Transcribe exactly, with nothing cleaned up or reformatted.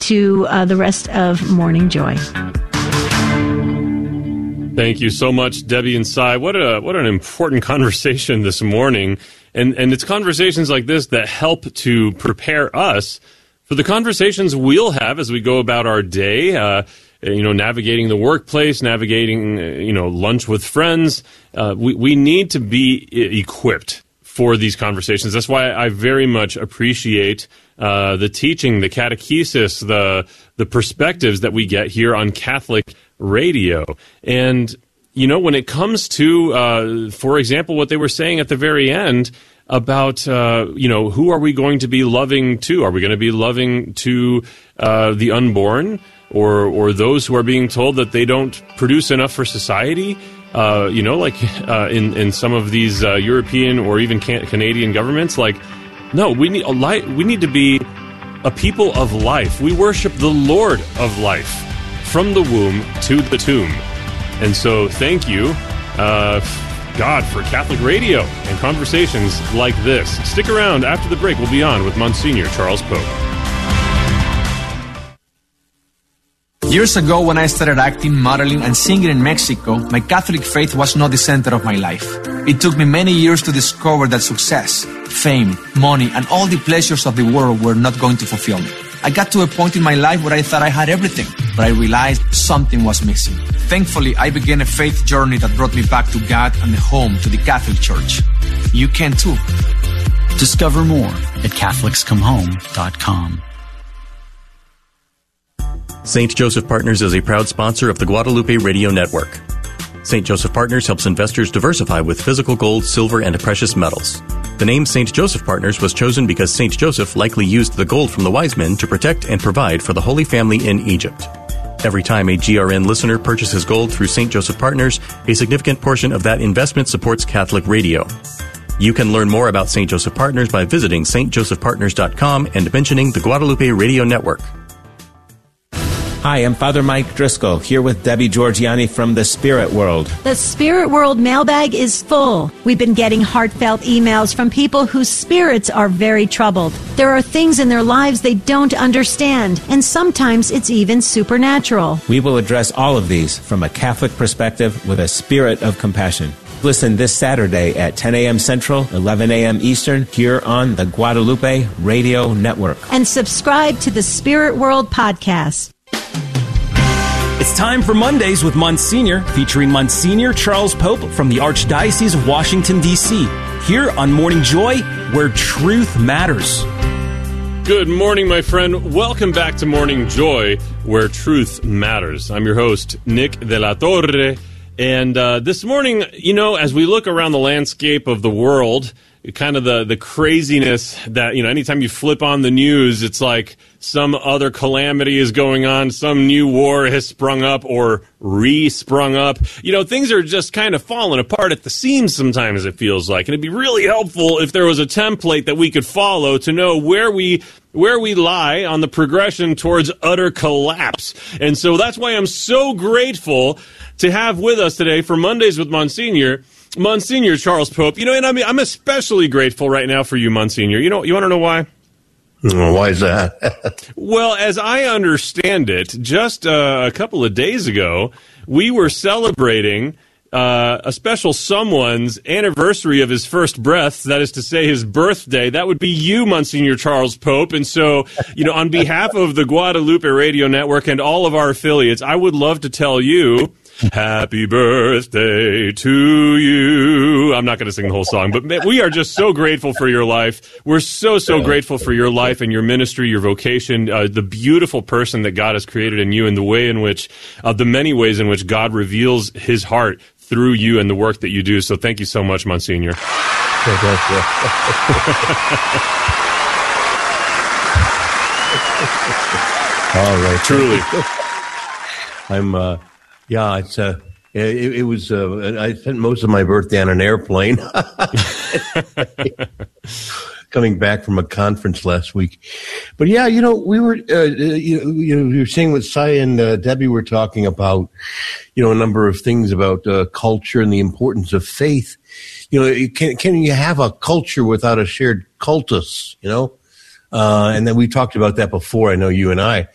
to uh, the rest of Morning Joy. Thank you so much, Debbie and Cy. What a what an important conversation this morning. And and it's conversations like this that help to prepare us for the conversations we'll have as we go about our day, uh, you know, navigating the workplace, navigating, you know, lunch with friends. Uh, we, we need to be equipped for these conversations. That's why I very much appreciate uh, the teaching, the catechesis, the the perspectives that we get here on Catholic radio. And, you know, when it comes to, uh, for example, what they were saying at the very end about, uh, you know, who are we going to be loving to? Are we going to be loving to uh, the unborn or or those who are being told that they don't produce enough for society? Uh, you know, like uh, in, in some of these uh, European or even can- Canadian governments, like, no, we need a li- we need to be a people of life. We worship the Lord of life from the womb to the tomb. And so thank you, uh, God, for Catholic radio and conversations like this. Stick around. After the break, we'll be on with Monsignor Charles Pope. Years ago, when I started acting, modeling, and singing in Mexico, my Catholic faith was not the center of my life. It took me many years to discover that success, fame, money, and all the pleasures of the world were not going to fulfill me. I got to a point in my life where I thought I had everything, but I realized something was missing. Thankfully, I began a faith journey that brought me back to God and home to the Catholic Church. You can too. Discover more at Catholics Come Home dot com. Saint Joseph Partners is a proud sponsor of the Guadalupe Radio Network. Saint Joseph Partners helps investors diversify with physical gold, silver, and precious metals. The name Saint Joseph Partners was chosen because Saint Joseph likely used the gold from the wise men to protect and provide for the Holy Family in Egypt. Every time a G R N listener purchases gold through Saint Joseph Partners, a significant portion of that investment supports Catholic radio. You can learn more about Saint Joseph Partners by visiting S T Joseph Partners dot com and mentioning the Guadalupe Radio Network. Hi, I'm Father Mike Driscoll, here with Debbie Georgiani from The Spirit World. The Spirit World mailbag is full. We've been getting heartfelt emails from people whose spirits are very troubled. There are things in their lives they don't understand, and sometimes it's even supernatural. We will address all of these from a Catholic perspective with a spirit of compassion. Listen this Saturday at ten a.m. Central, eleven a.m. Eastern, here on the Guadalupe Radio Network. And subscribe to the Spirit World podcast. It's time for Mondays with Monsignor, featuring Monsignor Charles Pope from the Archdiocese of Washington, D C, here on Morning Joy, where truth matters. Good morning, my friend. Welcome back to Morning Joy, where truth matters. I'm your host, Nick de la Torre, and uh, this morning, you know, as we look around the landscape of the world, kind of the, the craziness that, you know, anytime you flip on the news, it's like some other calamity is going on, some new war has sprung up or re-sprung up. You know, things are just kind of falling apart at the seams sometimes, it feels like. And it'd be really helpful if there was a template that we could follow to know where we where we lie on the progression towards utter collapse. And so that's why I'm so grateful to have with us today for Mondays with Monsignor, Monsignor Charles Pope. You know, and I mean, I'm especially grateful right now for you, Monsignor. You know, you want to know why? Why is that? Well, as I understand it, just uh, a couple of days ago, we were celebrating uh, a special someone's anniversary of his first breath, that is to say his birthday. That would be you, Monsignor Charles Pope. And so, you know, on behalf of the Guadalupe Radio Network and all of our affiliates, I would love to tell you, happy birthday to you. I'm not going to sing the whole song, but we are just so grateful for your life. We're so, so grateful for your life and your ministry, your vocation, uh, the beautiful person that God has created in you, and the way in which, uh, the many ways in which God reveals his heart through you and the work that you do. So thank you so much, Monsignor. All right. Truly. I'm, uh, yeah, it's, uh, it, it was, uh, I spent most of my birthday on an airplane coming back from a conference last week. But yeah, you know, we were, uh, you know, you know, we were saying what Cy and uh, Debbie were talking about, you know, a number of things about uh, culture and the importance of faith. You know, can, can you have a culture without a shared cultus, you know? Uh, and then we talked about that before, I know you and I.